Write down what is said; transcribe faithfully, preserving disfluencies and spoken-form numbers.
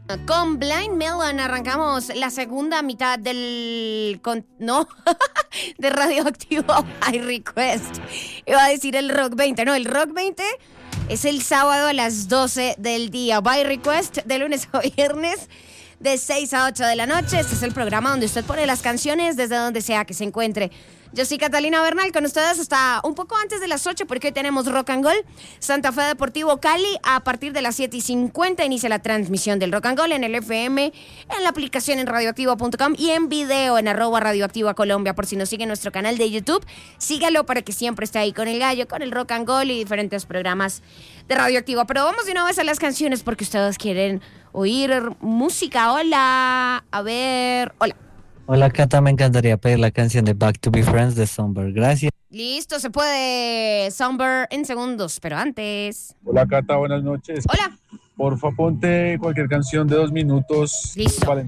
Con Blind Melon arrancamos la segunda mitad del... Con, no, de Radioactivo High Request. Iba a decir el Rock veinte. No, el Rock veinte es el sábado a las doce del día. By Request de lunes a viernes de seis a ocho de la noche. Este es el programa donde usted pone las canciones desde donde sea que se encuentre. Yo soy Catalina Bernal, con ustedes hasta un poco antes de las ocho, porque hoy tenemos Rock and Gold. Santa Fe Deportivo Cali, a partir de las siete y cincuenta inicia la transmisión del Rock and Gold en el F M, en la aplicación en radioactivo punto com y en video en arroba radioactiva Colombia. Por si nos sigue en nuestro canal de YouTube, sígalo para que siempre esté ahí con el gallo, con el Rock and Gold y diferentes programas de Radioactivo. Pero vamos de una vez a las canciones porque ustedes quieren oír música. Hola, a ver, hola. Hola Cata, me encantaría pedir la canción de Back to Be Friends de Somber. Gracias. Listo, se puede. Somber en segundos, pero antes. Hola Cata, buenas noches. Hola. Porfa, ponte cualquier canción de dos minutos. Listo.